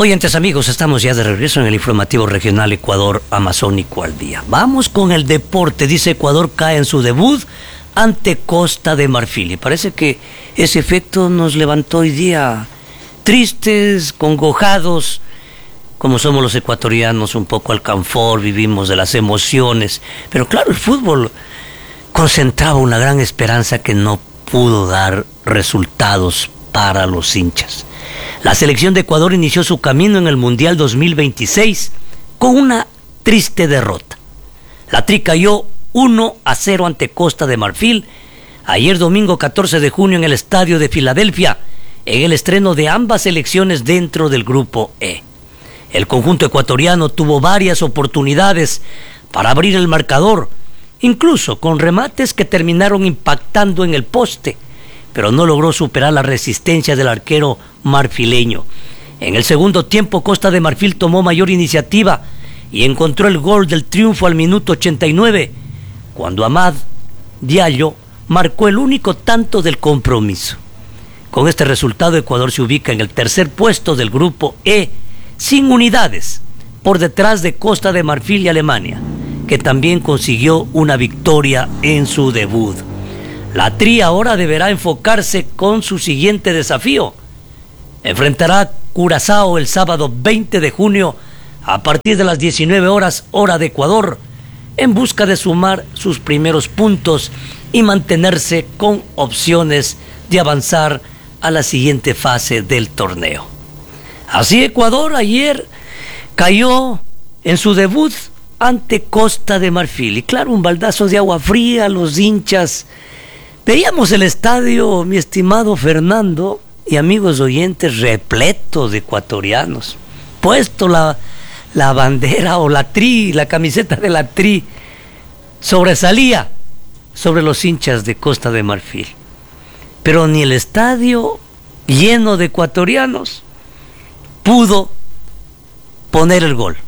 Oyentes amigos, estamos ya de regreso en el informativo regional Ecuador Amazónico al día. Vamos con el deporte. Dice Ecuador cae en su debut ante Costa de Marfil. Y parece que ese efecto nos levantó hoy día tristes, congojados, como somos los ecuatorianos, un poco alcanfor, vivimos de las emociones. Pero claro, el fútbol concentraba una gran esperanza que no pudo dar resultados para los hinchas. La selección de Ecuador inició su camino en el Mundial 2026 con una triste derrota. La Tri cayó 1-0 ante Costa de Marfil ayer domingo 14 de junio en el Estadio de Filadelfia, en el estreno de ambas selecciones dentro del Grupo E. El conjunto ecuatoriano tuvo varias oportunidades para abrir el marcador, incluso con remates que terminaron impactando en el poste, pero no logró superar la resistencia del arquero marfileño. En el segundo tiempo, Costa de Marfil tomó mayor iniciativa y encontró el gol del triunfo al minuto 89, cuando Amad Diallo marcó el único tanto del compromiso. Con este resultado, Ecuador se ubica en el tercer puesto del Grupo E, sin unidades, por detrás de Costa de Marfil y Alemania, que también consiguió una victoria en su debut. La Tri ahora deberá enfocarse con su siguiente desafío. Enfrentará a Curazao el sábado 20 de junio a partir de las 19 horas, hora de Ecuador, en busca de sumar sus primeros puntos y mantenerse con opciones de avanzar a la siguiente fase del torneo. Así Ecuador ayer cayó en su debut ante Costa de Marfil. Y claro, un baldazo de agua fría, los hinchas. Veíamos el estadio, mi estimado Fernando y amigos oyentes, repleto de ecuatorianos. Puesto la bandera o la Tri, la camiseta de la Tri, sobresalía sobre los hinchas de Costa de Marfil. Pero ni el estadio lleno de ecuatorianos pudo poner el gol.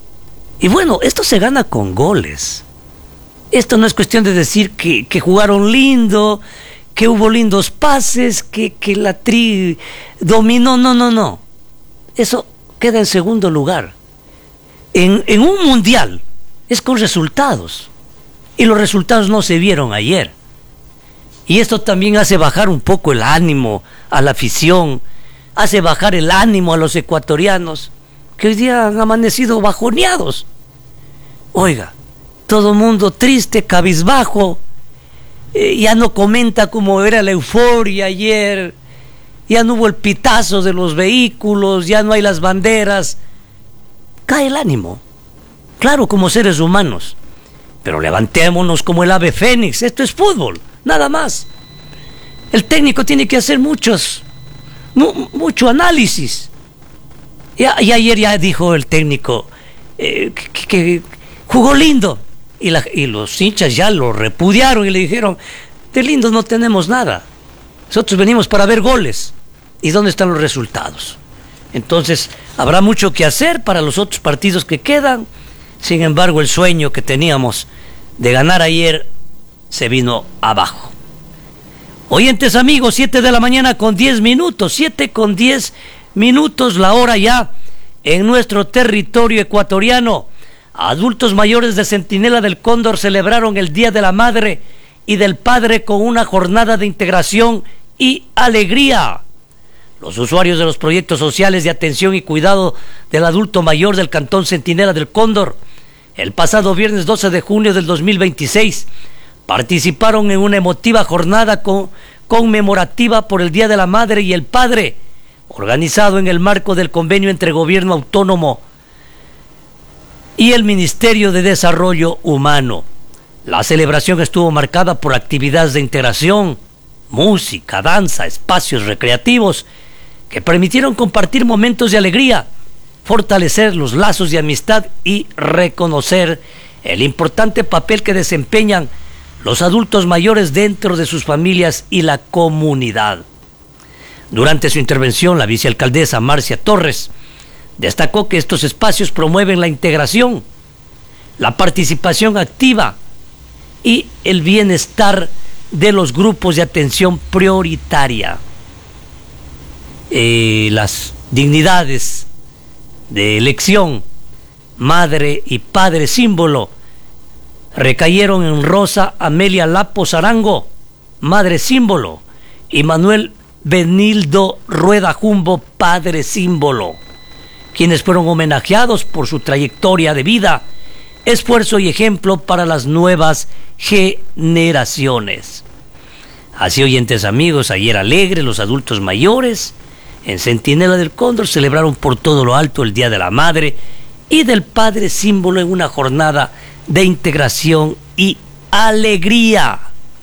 Y bueno, esto se gana con goles. Esto no es cuestión de decir que jugaron lindo, que hubo lindos pases, que la Tri dominó. No. Eso queda en segundo lugar. En un mundial es con resultados. Y los resultados no se vieron ayer. Y esto también hace bajar un poco el ánimo a la afición, hace bajar el ánimo a los ecuatorianos, que hoy día han amanecido bajoneados. Oiga, todo mundo triste, cabizbajo, ya no comenta cómo era la euforia ayer, ya no hubo el pitazo de los vehículos, ya no hay las banderas. Cae el ánimo, claro, como seres humanos, pero levantémonos como el ave fénix. Esto es fútbol, nada más. El técnico tiene que hacer mucho análisis. Y ayer ya dijo el técnico que jugó lindo. Y los hinchas ya lo repudiaron y le dijeron: de lindo no tenemos nada. Nosotros venimos para ver goles. ¿Y dónde están los resultados? Entonces, habrá mucho que hacer para los otros partidos que quedan. Sin embargo, el sueño que teníamos de ganar ayer se vino abajo. Oyentes amigos, 7 de la mañana con 10 minutos. 7 con 10 minutos la hora ya en nuestro territorio ecuatoriano. Adultos mayores de Centinela del Cóndor celebraron el Día de la Madre y del Padre con una jornada de integración y alegría. Los usuarios de los proyectos sociales de atención y cuidado del adulto mayor del Cantón Centinela del Cóndor, el pasado viernes 12 de junio del 2026, participaron en una emotiva jornada conmemorativa por el Día de la Madre y el Padre, organizado en el marco del convenio entre Gobierno Autónomo y el Ministerio de Desarrollo Humano. La celebración estuvo marcada por actividades de integración, música, danza, espacios recreativos que permitieron compartir momentos de alegría, fortalecer los lazos de amistad y reconocer el importante papel que desempeñan los adultos mayores dentro de sus familias y la comunidad. Durante su intervención, la vicealcaldesa Marcia Torres destacó que estos espacios promueven la integración, la participación activa y el bienestar de los grupos de atención prioritaria. Las dignidades de elección, madre y padre símbolo, recayeron en Rosa Amelia Lapos Arango, madre símbolo, y Manuel Benildo Rueda Jumbo, padre símbolo, quienes fueron homenajeados por su trayectoria de vida, esfuerzo y ejemplo para las nuevas generaciones. Así, oyentes amigos, ayer alegre los adultos mayores en Centinela del Cóndor celebraron por todo lo alto el Día de la Madre y del Padre símbolo en una jornada de integración y alegría.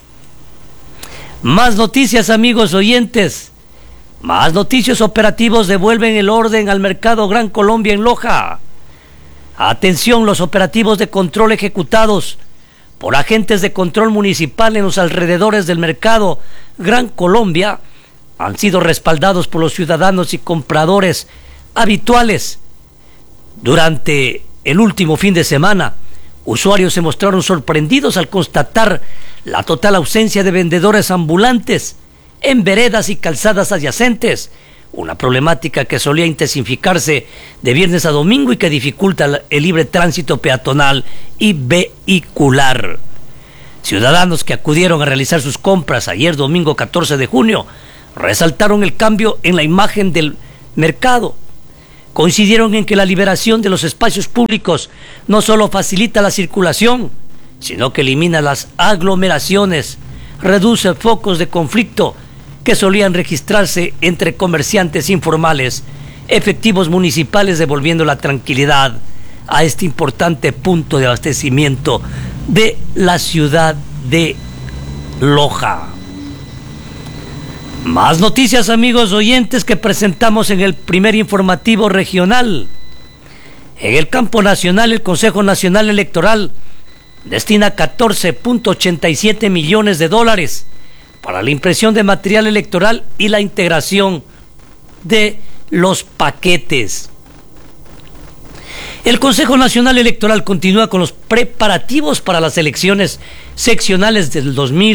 Más noticias, amigos oyentes. Más noticias. Operativos devuelven el orden al mercado Gran Colombia en Loja. Atención, los operativos de control ejecutados por agentes de control municipal en los alrededores del mercado Gran Colombia han sido respaldados por los ciudadanos y compradores habituales. Durante el último fin de semana, usuarios se mostraron sorprendidos al constatar la total ausencia de vendedores ambulantes en veredas y calzadas adyacentes, una problemática que solía intensificarse de viernes a domingo y que dificulta el libre tránsito peatonal y vehicular. Ciudadanos que acudieron a realizar sus compras ayer domingo 14 de junio resaltaron el cambio en la imagen del mercado. Coincidieron en que la liberación de los espacios públicos no solo facilita la circulación, sino que elimina las aglomeraciones, reduce focos de conflicto que solían registrarse entre comerciantes informales, efectivos municipales, devolviendo la tranquilidad a este importante punto de abastecimiento de la ciudad de Loja. Más noticias, amigos oyentes, que presentamos en el primer informativo regional. En el campo nacional, el Consejo Nacional Electoral destina 14.87 millones de dólares para la impresión de material electoral y la integración de los paquetes. El Consejo Nacional Electoral continúa con los preparativos para las elecciones seccionales del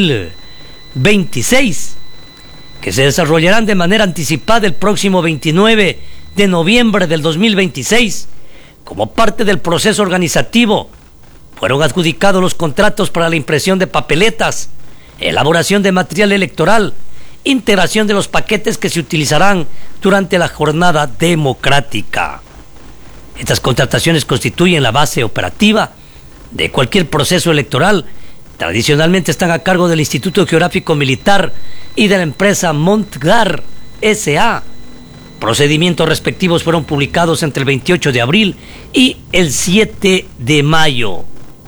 2026, que se desarrollarán de manera anticipada el próximo 29 de noviembre del 2026. Como parte del proceso organizativo, fueron adjudicados los contratos para la impresión de papeletas, elaboración de material electoral, integración de los paquetes que se utilizarán durante la jornada democrática. Estas contrataciones constituyen la base operativa de cualquier proceso electoral. Tradicionalmente están a cargo del Instituto Geográfico Militar y de la empresa Montgar S.A. Procedimientos respectivos fueron publicados entre el 28 de abril y el 7 de mayo.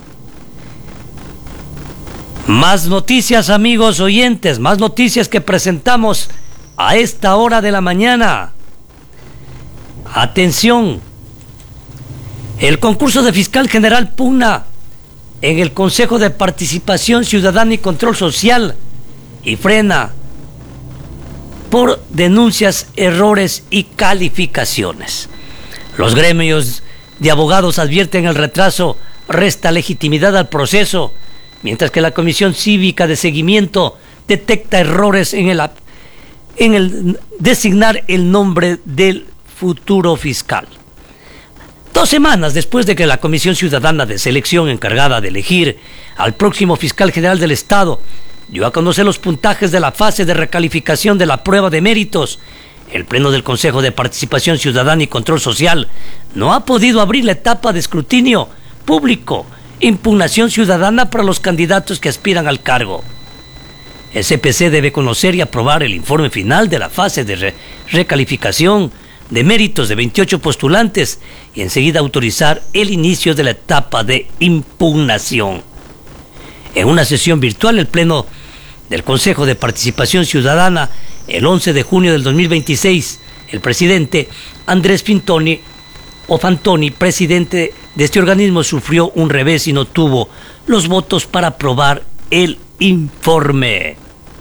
Más noticias, amigos oyentes, más noticias que presentamos a esta hora de la mañana. Atención, el concurso de fiscal general pugna en el Consejo de Participación Ciudadana y Control Social y frena por denuncias, errores y calificaciones. Los gremios de abogados advierten el retraso resta legitimidad al proceso, mientras que la Comisión Cívica de Seguimiento detecta errores en el designar el nombre del futuro fiscal. 2 semanas después de que la Comisión Ciudadana de Selección, encargada de elegir al próximo fiscal general del Estado, dio a conocer los puntajes de la fase de recalificación de la prueba de méritos, el Pleno del Consejo de Participación Ciudadana y Control Social no ha podido abrir la etapa de escrutinio público, impugnación ciudadana para los candidatos que aspiran al cargo. El CPC debe conocer y aprobar el informe final de la fase de recalificación de méritos de 28 postulantes y enseguida autorizar el inicio de la etapa de impugnación. En una sesión virtual, el Pleno del Consejo de Participación Ciudadana, el 11 de junio del 2026, el presidente Andrés Fantoni, presidente de este organismo, sufrió un revés y no tuvo los votos para aprobar el informe.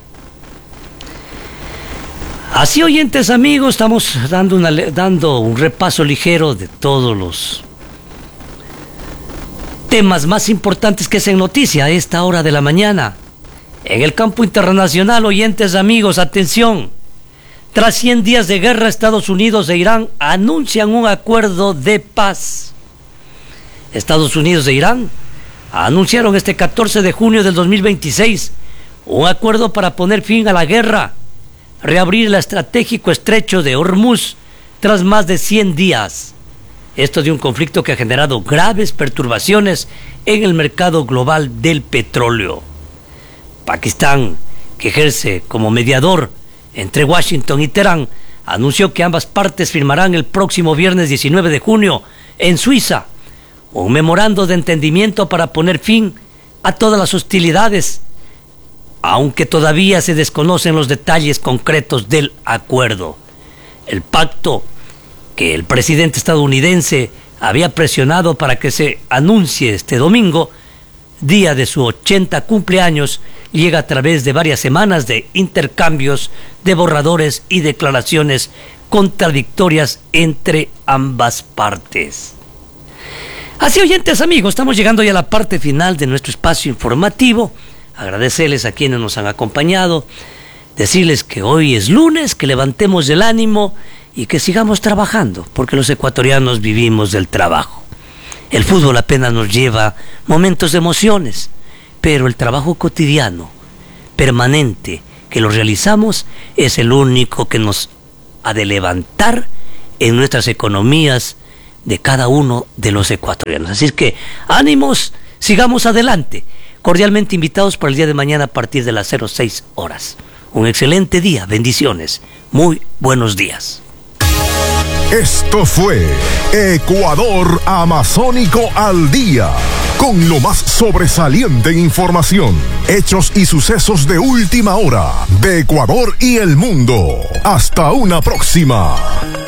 Así, oyentes amigos, estamos dando un repaso ligero de todos los temas más importantes que es en noticia a esta hora de la mañana. En el campo internacional, oyentes amigos, atención. Tras 100 días de guerra, Estados Unidos e Irán anuncian un acuerdo de paz. Estados Unidos e Irán anunciaron este 14 de junio del 2026 un acuerdo para poner fin a la guerra, reabrir el estratégico estrecho de Hormuz tras más de 100 días. Esto de un conflicto que ha generado graves perturbaciones en el mercado global del petróleo. Pakistán, que ejerce como mediador entre Washington y Teherán, anunció que ambas partes firmarán el próximo viernes 19 de junio en Suiza un memorando de entendimiento para poner fin a todas las hostilidades, aunque todavía se desconocen los detalles concretos del acuerdo. El pacto que el presidente estadounidense había presionado para que se anuncie este domingo, día de su 80 cumpleaños, llega a través de varias semanas de intercambios de borradores y declaraciones contradictorias entre ambas partes. Así, oyentes amigos, estamos llegando ya a la parte final de nuestro espacio informativo. Agradecerles a quienes nos han acompañado, decirles que hoy es lunes, que levantemos el ánimo y que sigamos trabajando, porque los ecuatorianos vivimos del trabajo. El fútbol apenas nos lleva momentos de emociones, pero el trabajo cotidiano, permanente, que lo realizamos, es el único que nos ha de levantar en nuestras economías de cada uno de los ecuatorianos. Así es que, ánimos, sigamos adelante. Cordialmente invitados para el día de mañana a partir de las 06 horas. Un excelente día, bendiciones, muy buenos días. Esto fue Ecuador Amazónico al Día, con lo más sobresaliente en información, hechos y sucesos de última hora de Ecuador y el mundo. Hasta una próxima.